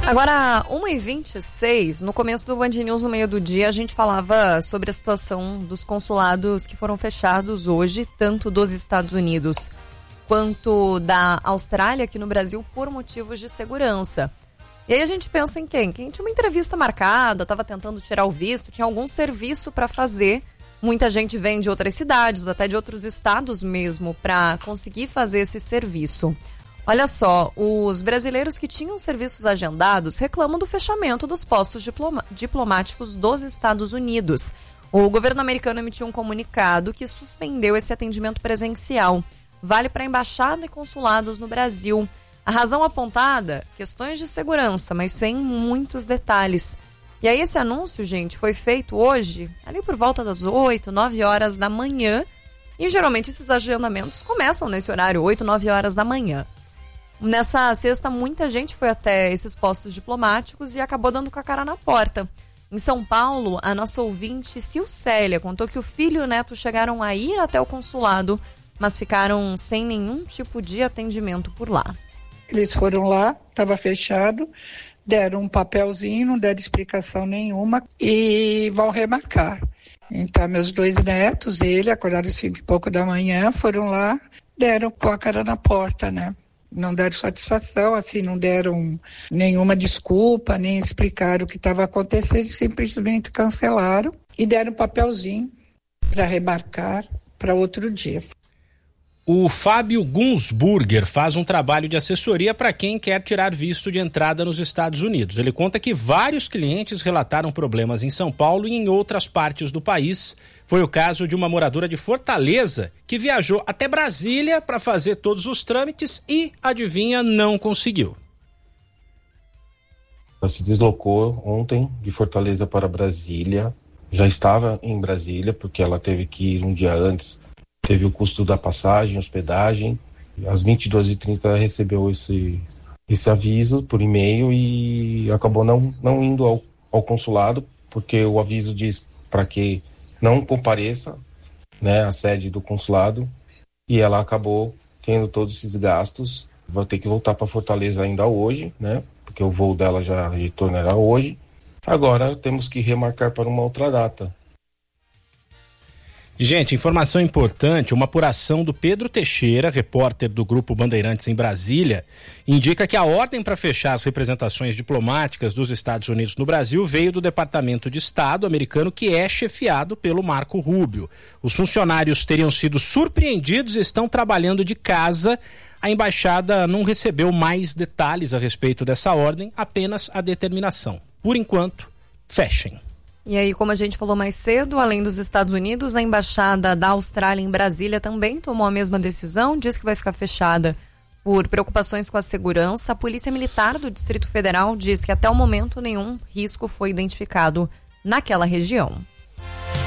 Agora, 1h26, no começo do Band News, no meio do dia, a gente falava sobre a situação dos consulados que foram fechados hoje, tanto dos Estados Unidos quanto da Austrália aqui no Brasil, por motivos de segurança. E aí a gente pensa em quem? Quem tinha uma entrevista marcada, estava tentando tirar o visto, tinha algum serviço para fazer. Muita gente vem de outras cidades, até de outros estados mesmo, para conseguir fazer esse serviço. Olha só, os brasileiros que tinham serviços agendados reclamam do fechamento dos postos diplomáticos dos Estados Unidos. O governo americano emitiu um comunicado que suspendeu esse atendimento presencial. Vale para embaixada e consulados no Brasil. A razão apontada? Questões de segurança, mas sem muitos detalhes. E aí esse anúncio, gente, foi feito hoje, ali por volta das 8, 9 horas da manhã. E geralmente esses agendamentos começam nesse horário, 8, 9 horas da manhã. Nessa sexta, muita gente foi até esses postos diplomáticos e acabou dando com a cara na porta. Em São Paulo, a nossa ouvinte Cilcélia contou que o filho e o neto chegaram a ir até o consulado, mas ficaram sem nenhum tipo de atendimento por lá. Eles foram lá, estava fechado, deram um papelzinho, não deram explicação nenhuma e vão remarcar. Então, meus 2 netos, ele, acordaram 5 e pouco da manhã, foram lá, deram com a cara na porta, né? Não deram satisfação, assim, não deram nenhuma desculpa, nem explicaram o que estava acontecendo, simplesmente cancelaram e deram um papelzinho para remarcar para outro dia. O Fábio Gunsburger faz um trabalho de assessoria para quem quer tirar visto de entrada nos Estados Unidos. Ele conta que vários clientes relataram problemas em São Paulo e em outras partes do país. Foi o caso de uma moradora de Fortaleza que viajou até Brasília para fazer todos os trâmites e, adivinha, não conseguiu. Ela se deslocou ontem de Fortaleza para Brasília. Já estava em Brasília porque ela teve que ir um dia antes. Teve o custo da passagem, hospedagem. Às 22h30 recebeu esse aviso por e-mail e acabou não indo ao consulado, porque o aviso diz para que não compareça, né, à sede do consulado, e ela acabou tendo todos esses gastos. Vai ter que voltar para Fortaleza ainda hoje, né, porque o voo dela já retornará hoje. Agora temos que remarcar para uma outra data. E, gente, informação importante, uma apuração do Pedro Teixeira, repórter do Grupo Bandeirantes em Brasília, indica que a ordem para fechar as representações diplomáticas dos Estados Unidos no Brasil veio do Departamento de Estado americano, que é chefiado pelo Marco Rubio. Os funcionários teriam sido surpreendidos e estão trabalhando de casa. A embaixada não recebeu mais detalhes a respeito dessa ordem, apenas a determinação. Por enquanto, fechem. E aí, como a gente falou mais cedo, além dos Estados Unidos, a Embaixada da Austrália em Brasília também tomou a mesma decisão, diz que vai ficar fechada por preocupações com a segurança. A Polícia Militar do Distrito Federal diz que até o momento nenhum risco foi identificado naquela região.